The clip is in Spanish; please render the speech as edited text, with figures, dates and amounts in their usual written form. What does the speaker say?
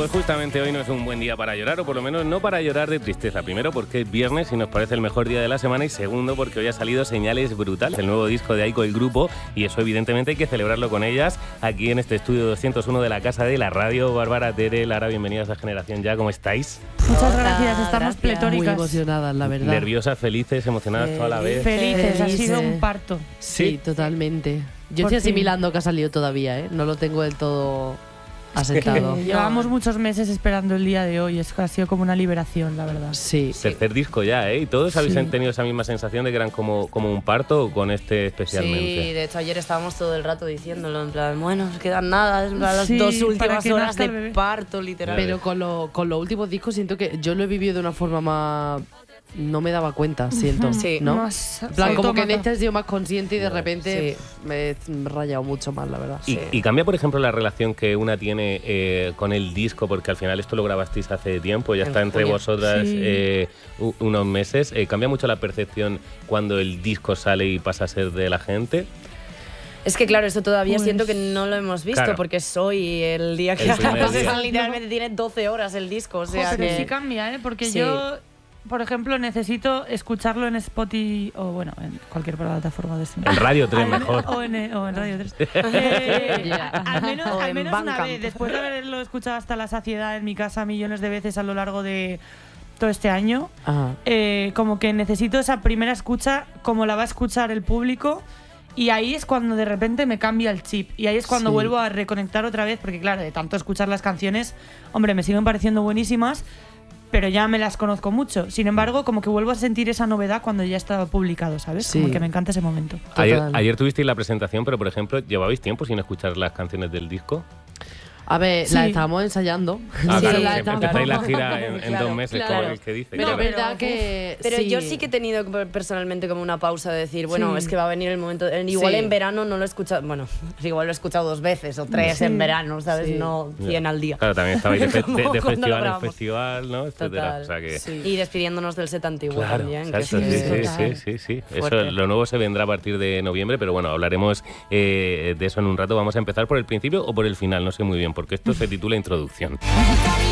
Pues justamente hoy no es un buen día para llorar, o por lo menos no para llorar de tristeza. Primero porque es viernes y nos parece el mejor día de la semana, y segundo porque hoy ha salido Señales Brutales, el nuevo disco de Aiko, el grupo, y eso evidentemente hay que celebrarlo con ellas aquí en este estudio 201 de la Casa de la Radio. Bárbara, Tere, Lara, bienvenidas a Generación Ya, ¿cómo estáis? Muchas gracias, estamos pletóricas. Muy emocionadas, la verdad. Nerviosas, felices, emocionadas toda la vez. Felices, ha sido un parto. Sí, totalmente. Yo estoy asimilando que ha salido todavía, ¿eh? No lo tengo del todo asentado. Llevamos muchos meses esperando el día de hoy, es que ha sido como una liberación, la verdad. Sí. Tercer disco ya, ¿eh? ¿Y todos habéis tenido esa misma sensación de que eran como un parto, o con este especialmente? Sí, de hecho ayer estábamos todo el rato diciéndolo, en plan, bueno, nos quedan nada, las dos últimas horas de parto, literal. Pero con los últimos discos siento que yo lo he vivido de una forma más... No me daba cuenta, siento, sí. ¿no? Más en plan, como que en autómata. este he sido más consciente y de repente me he rayado mucho más, la verdad. Y cambia, por ejemplo, la relación que una tiene con el disco, porque al final esto lo grabasteis hace tiempo, ya está entre vosotras unos meses. ¿Cambia mucho la percepción cuando el disco sale y pasa a ser de la gente? Es que claro, esto todavía Pues, siento que no lo hemos visto, claro. porque es hoy el día que literalmente tiene 12 horas el disco, o sea Pero que... sí cambia, ¿eh? Porque Sí. yo, por ejemplo, necesito escucharlo en Spotify o bueno, en cualquier plataforma de streaming. En Radio 3 mejor. O en Radio 3. Al menos, O al en menos una Bandcamp. vez, después de haberlo escuchado hasta la saciedad en mi casa millones de veces a lo largo de todo este año, Ajá. como que necesito esa primera escucha como la va a escuchar el público. Y ahí es cuando de repente me cambia el chip. Y ahí es cuando vuelvo a reconectar otra vez. Porque claro, de tanto escuchar las canciones, hombre, me siguen pareciendo buenísimas, pero ya me las conozco mucho. Sin embargo, como que vuelvo a sentir esa novedad cuando ya está publicado, ¿sabes? Sí. Como que me encanta ese momento. Ayer tuvisteis la presentación, pero por ejemplo, ¿llevabais tiempo sin escuchar las canciones del disco? A ver, Sí. la estábamos ensayando. Claro, la que estábamos- empezáis la gira en Claro, 2 meses, claro. como el que dice. No, claro. verdad que... Pero yo sí que he tenido personalmente como una pausa de decir, bueno, es que va a venir el momento... Igual Sí. en verano no lo he escuchado... Bueno, igual lo he escuchado 2 veces o 3 Sí. en verano, ¿sabes? Sí. No 100 al día. Claro, también estabais de Como festival cuando lo en grabamos. festival, ¿no? Etcétera. Total. O sea que... Sí. Y despidiéndonos del set antiguo Claro, también. exacto, que sí. Eso, Fuerte. lo nuevo se vendrá a partir de noviembre, pero bueno, hablaremos de eso en un rato. Vamos a empezar por el principio o por el final, no sé muy bien, porque esto se titula Introducción. Me gustaría